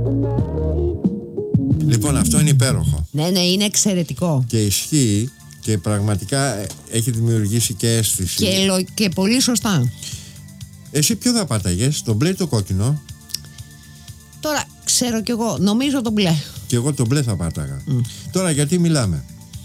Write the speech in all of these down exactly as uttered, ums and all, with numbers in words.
Λοιπόν, αυτό είναι υπέροχο. Ναι, ναι, είναι εξαιρετικό. Και ισχύει και πραγματικά έχει δημιουργήσει και αίσθηση. Και, λο... και πολύ σωστά. Εσύ ποιο θα πάταγες, το μπλε ή το κόκκινο? Τώρα ξέρω κι εγώ, νομίζω το μπλε. Και εγώ το μπλε θα πάταγα. Mm. Τώρα γιατί μιλάμε?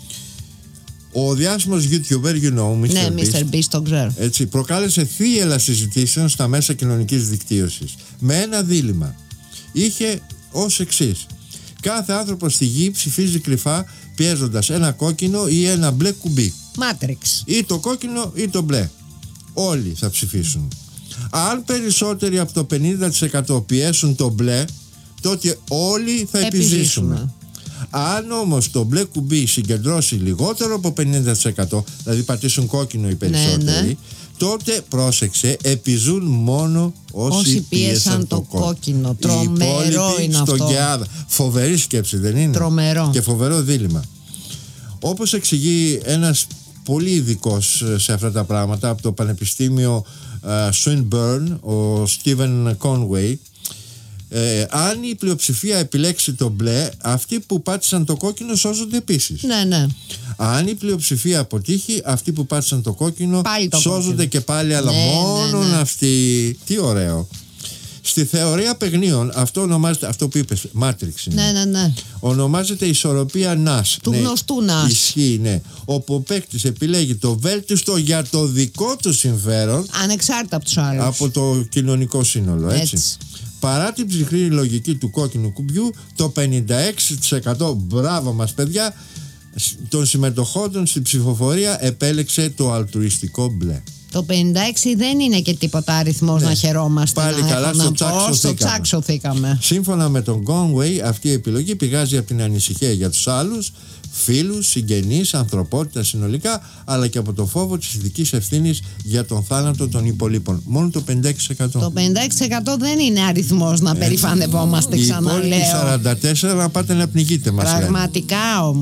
Ο διάσημος YouTuber, you know, μίστερ Ναι, μίστερ Beast, το ξέρω. Έτσι, προκάλεσε θύελλα συζητήσεων στα μέσα κοινωνικής δικτύωσης. Με ένα δίλημμα. Είχε ως εξής: κάθε άνθρωπος στη γη ψηφίζει κρυφά πιέζοντας ένα κόκκινο ή ένα μπλε κουμπί. Matrix. Ή το κόκκινο ή το μπλε. Όλοι θα ψηφίσουν. Αν περισσότεροι από το πενήντα τοις εκατό πιέσουν το μπλε, τότε όλοι θα επιζήσουμε. επιζήσουμε. Αν όμως το μπλε κουμπί συγκεντρώσει λιγότερο από πενήντα τοις εκατό, δηλαδή πατήσουν κόκκινο οι περισσότεροι, ναι, ναι, τότε πρόσεξε, επιζούν μόνο όσοι, όσοι πίεσαν το κόκκινο. κόκκινο. Τρομερό είναι αυτό. Στον Γκεάδα. Φοβερή σκέψη, δεν είναι? Τρομερό. Και φοβερό δίλημμα. Όπως εξηγεί ένας πολύ ειδικός σε αυτά τα πράγματα από το Πανεπιστήμιο uh, Swinburne, ο Stephen Conway, Ε, αν η πλειοψηφία επιλέξει το μπλε, αυτοί που πάτησαν το κόκκινο σώζονται επίσης. Ναι, ναι. Αν η πλειοψηφία αποτύχει, αυτοί που πάτησαν το κόκκινο το σώζονται κόκκινο. Και πάλι, αλλά ναι, μόνο ναι, ναι. αυτοί. Τι ωραίο. Στη θεωρία παιχνίων, αυτό ονομάζεται, αυτό που είπες, Matrix είναι. Ναι, ναι, ναι. Ονομάζεται ισορροπία Nash. Του ναι, γνωστού Nash. Ισχύει, ναι. Όπου ο παίκτης επιλέγει το βέλτιστο για το δικό του συμφέρον. Ανεξάρτητα από τους άλλους. Από το κοινωνικό σύνολο, έτσι. έτσι. Παρά την ψυχρή λογική του κόκκινου κουμπιού, το πενήντα έξι τοις εκατό, μπράβο μας παιδιά, των συμμετοχόντων στην ψηφοφορία επέλεξε το αλτρουιστικό μπλε. Το πενήντα έξι δεν είναι και τίποτα αριθμός, ναι, να χαιρόμαστε. Πάλι να καλά, στο τσάξο, στο τσάξο θήκαμε. Σύμφωνα με τον Conway, αυτή η επιλογή πηγάζει από την ανησυχία για τους άλλους, φίλους, συγγενείς, ανθρωπότητα συνολικά, αλλά και από το φόβο της ηθικής ευθύνης για τον θάνατο των υπολείπων. Μόνο το πενήντα έξι τοις εκατό. Το πενήντα έξι τοις εκατό δεν είναι αριθμός να περηφανευόμαστε, ξαναλέω. Οι υπόλοιποι σαράντα τέσσερα τοις εκατό να πάτε να πνιγείτε, μας λένε. Πραγματικά όμως.